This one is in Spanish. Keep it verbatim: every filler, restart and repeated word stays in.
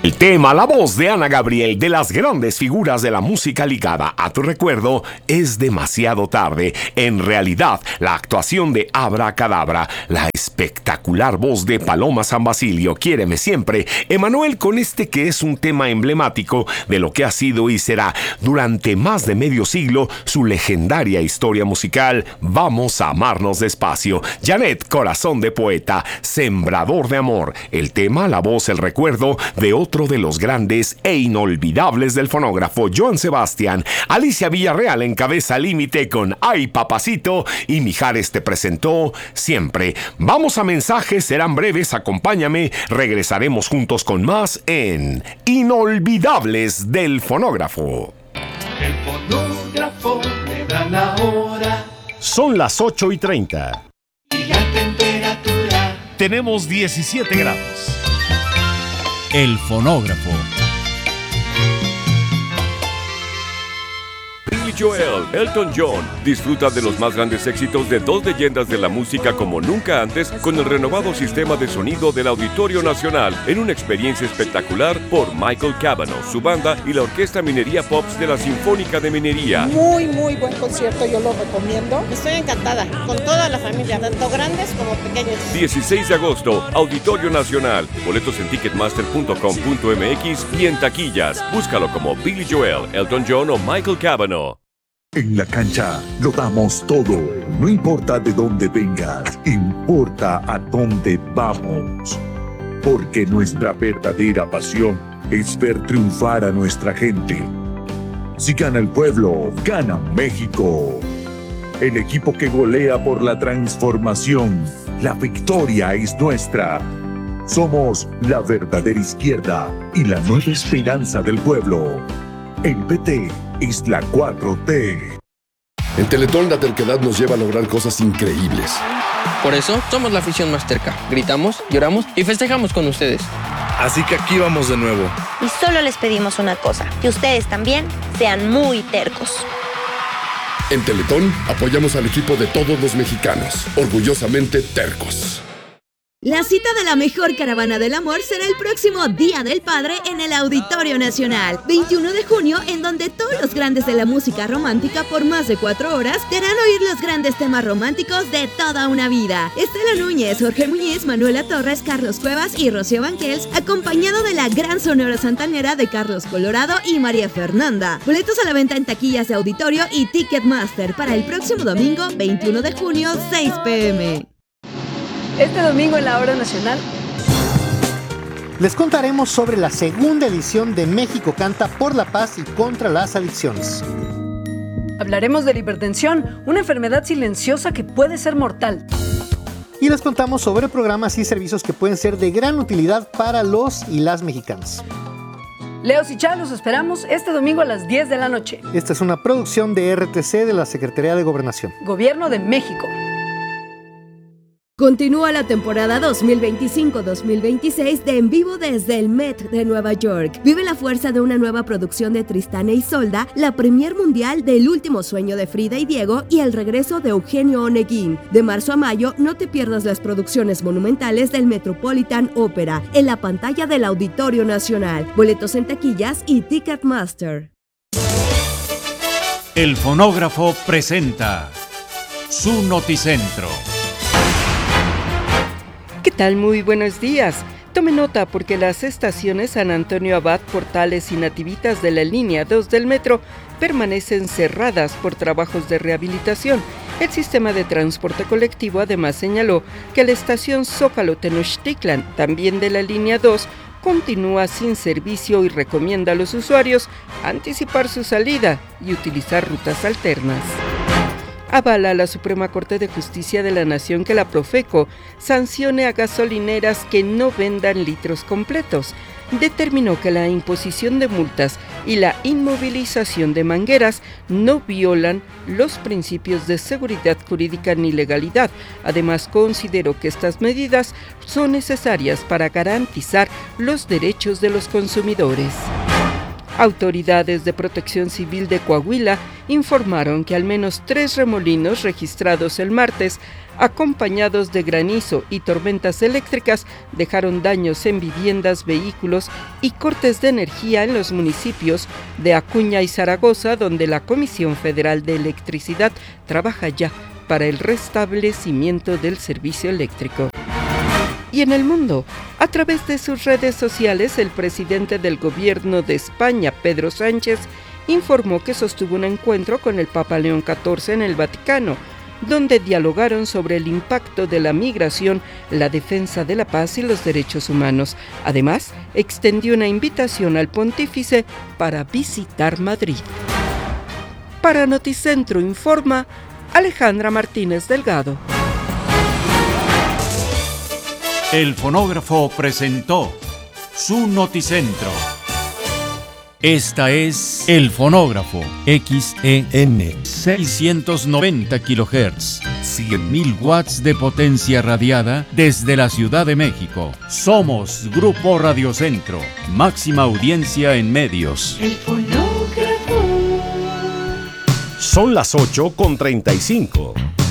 El tema, la voz de Ana Gabriel, de las grandes figuras de la música ligada a tu recuerdo, es demasiado tarde. En realidad, la actuación de Abracadabra, la espectacular voz de Paloma San Basilio, Quiéreme Siempre, Emanuel con este que es un tema emblemático de lo que ha sido y será durante más de medio siglo su legendaria historia musical, Vamos a amarnos despacio. Janet, Corazón de Poeta, Sembrador de Amor, el tema, la voz, el recuerdo de otro de los grandes e inolvidables del fonógrafo, Joan Sebastián. Alicia Villarreal encabeza Límite con Ay Papacito y Mijares te presentó Siempre. Vamos a mensajes, serán breves, acompáñame, regresaremos juntos con más en Inolvidables del Fonógrafo. El fonógrafo me da la hora. Son las ocho y treinta. Y la temperatura. Tenemos diecisiete grados. El fonógrafo. Billy Joel, Elton John, disfruta de los más grandes éxitos de dos leyendas de la música como nunca antes con el renovado sistema de sonido del Auditorio Nacional en una experiencia espectacular por Michael Cavanaugh, su banda y la Orquesta Minería Pops de la Sinfónica de Minería. Muy, muy buen concierto, yo lo recomiendo. Estoy encantada, con toda la familia, tanto grandes como pequeños. dieciséis de agosto, Auditorio Nacional. Boletos en ticketmaster punto com punto m x y en taquillas. Búscalo como Billy Joel, Elton John o Michael Cavanaugh. En la cancha lo damos todo. No importa de dónde vengas, importa a dónde vamos. Porque nuestra verdadera pasión es ver triunfar a nuestra gente. Si gana el pueblo, gana México. El equipo que golea por la transformación. La victoria es nuestra. Somos la verdadera izquierda y la nueva esperanza del pueblo. El P T es la cuatro T. En Teletón la terquedad nos lleva a lograr cosas increíbles. Por eso somos la afición más terca. Gritamos, lloramos y festejamos con ustedes. Así que aquí vamos de nuevo. Y solo les pedimos una cosa, que ustedes también sean muy tercos. En Teletón apoyamos al equipo de todos los mexicanos, orgullosamente tercos. La cita de la mejor caravana del amor será el próximo Día del Padre en el Auditorio Nacional, veintiuno de junio, en donde todos los grandes de la música romántica por más de cuatro horas te harán oír los grandes temas románticos de toda una vida. Estela Núñez, Jorge Muñiz, Manuela Torres, Carlos Cuevas y Rocío Banquels, acompañado de la gran sonora santanera de Carlos Colorado y María Fernanda. Boletos a la venta en taquillas de Auditorio y Ticketmaster para el próximo domingo, veintiuno de junio, seis pe eme. Este domingo en la Hora Nacional les contaremos sobre la segunda edición de México Canta por la Paz y contra las Adicciones. Hablaremos de la hipertensión, una enfermedad silenciosa que puede ser mortal. Y les contamos sobre programas y servicios que pueden ser de gran utilidad para los y las mexicanas. Leo Sichá, los esperamos este domingo a las diez de la noche. Esta es una producción de R T C de la Secretaría de Gobernación. Gobierno de México. Continúa la temporada dos mil veinticinco dos mil veintiséis de En Vivo desde el Met de Nueva York. Vive la fuerza de una nueva producción de Tristán e Isolda, la premier mundial del Último Sueño de Frida y Diego y el regreso de Eugenio Oneguín. De marzo a mayo, no te pierdas las producciones monumentales del Metropolitan Opera en la pantalla del Auditorio Nacional. Boletos en taquillas y Ticketmaster. El fonógrafo presenta su noticentro. ¿Qué tal? Muy buenos días. Tome nota porque las estaciones San Antonio Abad, Portales y Nativitas de la línea dos del metro permanecen cerradas por trabajos de rehabilitación. El sistema de transporte colectivo además señaló que la estación Zócalo Tenochtitlan, también de la línea dos, continúa sin servicio y recomienda a los usuarios anticipar su salida y utilizar rutas alternas. Avala la Suprema Corte de Justicia de la Nación que la Profeco sancione a gasolineras que no vendan litros completos. Determinó que la imposición de multas y la inmovilización de mangueras no violan los principios de seguridad jurídica ni legalidad. Además, consideró que estas medidas son necesarias para garantizar los derechos de los consumidores. Autoridades de Protección Civil de Coahuila informaron que al menos tres remolinos registrados el martes, acompañados de granizo y tormentas eléctricas, dejaron daños en viviendas, vehículos y cortes de energía en los municipios de Acuña y Zaragoza, donde la Comisión Federal de Electricidad trabaja ya para el restablecimiento del servicio eléctrico. Y en el mundo, a través de sus redes sociales, el presidente del gobierno de España, Pedro Sánchez, informó que sostuvo un encuentro con el Papa León catorce en el Vaticano, donde dialogaron sobre el impacto de la migración, la defensa de la paz y los derechos humanos. Además, extendió una invitación al pontífice para visitar Madrid. Para Noticentro informa Alejandra Martínez Delgado. El fonógrafo presentó su Noticentro. Esta es El Fonógrafo, X E N, seiscientos noventa kilohertz, cien mil watts de potencia radiada desde la Ciudad de México. Somos Grupo Radiocentro, máxima audiencia en medios. El fonógrafo. Son las ocho con treinta y cinco.